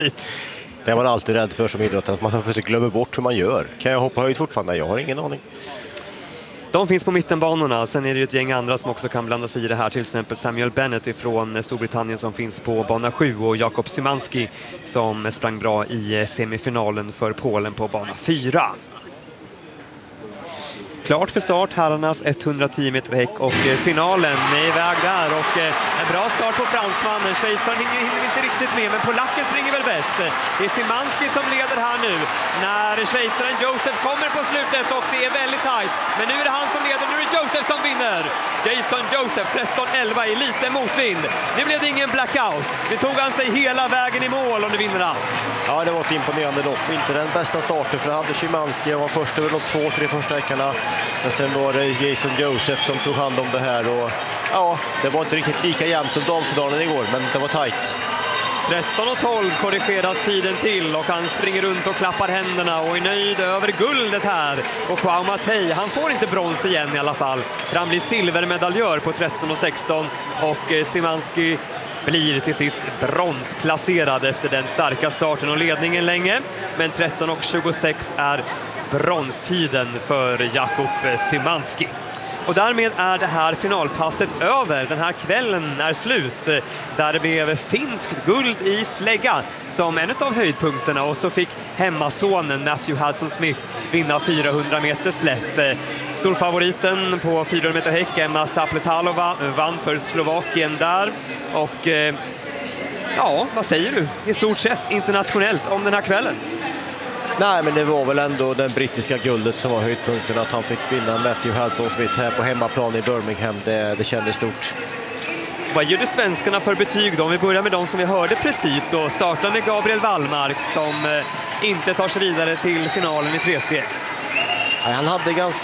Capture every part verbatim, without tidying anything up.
Det är man alltid rädd för som idrottare, att man försöker glömma bort hur man gör. Kan jag hoppa höjd fortfarande? Jag har ingen aning. De finns på mittenbanorna, sen är det ju ett gäng andra som också kan blanda sig i det här. Till exempel Samuel Bennett ifrån Storbritannien som finns på bana sju och Jakub Szymanski som sprang bra i semifinalen för Polen på bana fyra. Klart för start, herrarnas etthundratio meter häck och finalen är iväg där och en bra start på fransmannen. Schweizaren hinner, hinner inte riktigt med, men polacken springer väl bäst. Det är Szymanski som leder här nu när schweizaren Joseph kommer på slutet och det är väldigt tajt. Men nu är det han som leder, nu är det Joseph som vinner. Jason Joseph, tretton elva i lite motvind. Nu blev det ingen blackout. Nu tog han sig hela vägen i mål och nu vinner han. Ja, det var ett imponerande lopp. Inte den bästa starten för det hade Szymanski. Han var först över de två, tre första veckorna. Men sen var det Jason Joseph som tog hand om det här. Och ja, det var inte riktigt lika jämnt som damfinalen igår, men det var tajt. tretton och tolv korrigeras tiden till och han springer runt och klappar händerna och är nöjd över guldet här. Och Kwao Matei, han får inte brons igen i alla fall. För han blir silvermedaljör på tretton och sexton och Szymanski blir till sist bronsplacerad efter den starka starten och ledningen länge. Men tretton och tjugosex är bronstiden för Jakub Szymanski. Och därmed är det här finalpasset över. Den här kvällen är slut. Där det blev finskt guld i slägga som en av höjdpunkterna. Och så fick hemmasonen Matthew Hudson-Smith vinna fyrahundra meter slätt. Storfavoriten på fyrahundra meter häck, Emma Zapletalova, vann för Slovakien där. Och eh, ja, vad säger du i stort sett internationellt om den här kvällen? Nej, men det var väl ändå den brittiska guldet som var höjdpunkten, att han fick vinna Matthew Hudson-Smith här på hemmaplan i Birmingham. Det, det kändes stort. Vad gör det svenskarna för betyg då? Om vi börjar med de som vi hörde precis och startar med Gabriel Wallmark som eh, inte tar sig vidare till finalen i tre steg. Nej, han hade ganska,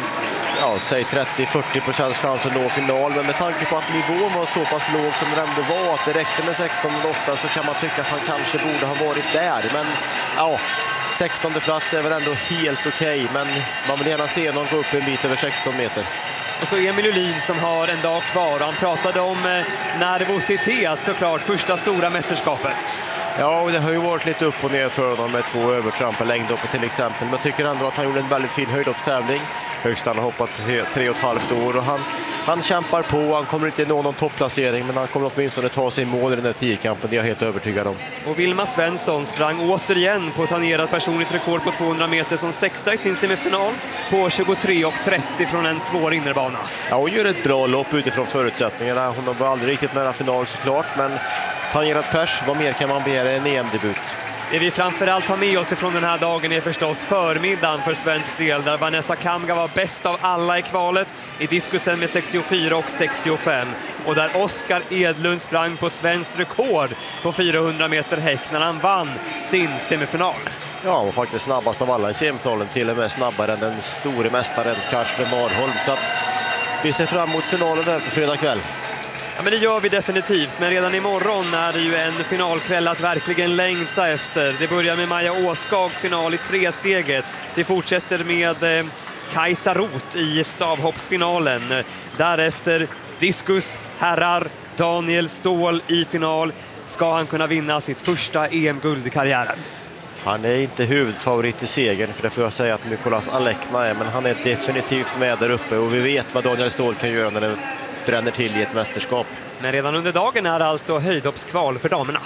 ja, säg trettio till fyrtio procent chans att nå final, men med tanke på att nivån var så pass låg som den ändå var, att det räckte med sexton och åtta, så kan man tycka att han kanske borde ha varit där. Men ja, sextonde plats är väl ändå helt okej, okay, men man vill gärna se någon gå upp en bit över sexton meter. Och så Emil Uhlin som har en dag kvar. Han pratade om nervositet såklart, första stora mästerskapet. Ja, och det har ju varit lite upp och ner för honom med två övertramp på längdhoppet till exempel. Men jag tycker ändå att han gjorde en väldigt fin höjdhoppstävling. Högst han har hoppat på tre, tre och ett halvt år och han, han kämpar på. Han kommer inte nå någon topplacering, men han kommer åtminstone ta sig i mål i den här tiokampen, det är jag helt övertygad om. Och Vilma Svensson sprang återigen på tangerat personligt rekord på tvåhundra meter som sexa i sin semifinal på tjugotre och trettio från en svår innerbana. Ja, hon gör ett bra lopp utifrån förutsättningarna. Hon var aldrig riktigt nära final såklart, men tangerat pers, vad mer kan man begära en E M-debut? Det vi framförallt har med oss ifrån den här dagen är förstås förmiddagen för svensk del, där Vanessa Kamga var bäst av alla i kvalet i diskusen med sextiofyra och sextiofem. Och där Oskar Edlund sprang på svenskt rekord på fyrahundra meter häck när han vann sin semifinal. Ja, han var faktiskt snabbast av alla i semifinalen, till och med snabbare än den store mästaren Karsten Marholm. Så att vi ser fram emot finalen där på fredag kväll. Ja, men det gör vi definitivt, men redan imorgon är det ju en finalkväll att verkligen längta efter. Det börjar med Maja Åskags final i tresteget. Det fortsätter med eh, Kajsa Roth i stavhoppsfinalen. Därefter diskus, herrar, Daniel Ståhl i final. Ska han kunna vinna sitt första E M-guld i karriären? Han är inte huvudfavorit i segern, för det får jag säga att Nicolas Alekna är, men han är definitivt med där uppe och vi vet vad Daniel Ståhl kan göra när det bränner till i ett mästerskap. Men redan under dagen är det alltså höjdhoppskval för damerna.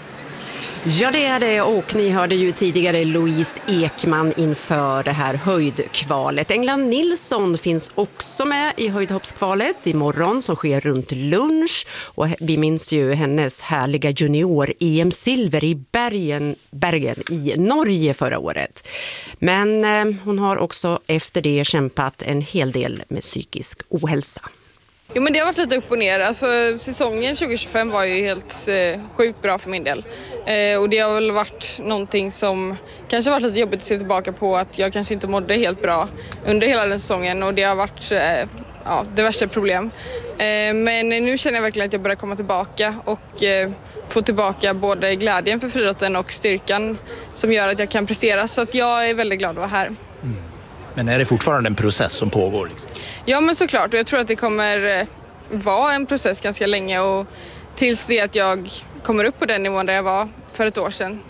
Ja, det är det, och ni hörde ju tidigare Louise Ekman inför det här höjdkvalet. England Nilsson finns också med i höjdhoppskvalet imorgon som sker runt lunch, och vi minns ju hennes härliga junior-E M-silver i Bergen, Bergen i Norge förra året. Men eh, hon har också efter det kämpat en hel del med psykisk ohälsa. Jo, men det har varit lite upp och ner. Alltså, säsongen tjugo tjugofem var ju helt eh, sjukt bra för min del. Eh, och det har väl varit någonting som kanske varit lite jobbigt att se tillbaka på, att jag kanske inte mådde helt bra under hela den säsongen, och det har varit eh, ja, diverse problem. Eh, men nu känner jag verkligen att jag börjar komma tillbaka och eh, få tillbaka både glädjen för friidrotten och styrkan som gör att jag kan prestera. Så att jag är väldigt glad att vara här. Mm. Men är det fortfarande en process som pågår? Liksom? Ja, men såklart. Och jag tror att det kommer vara en process ganska länge, och tills det att jag kommer upp på den nivån där jag var för ett år sedan.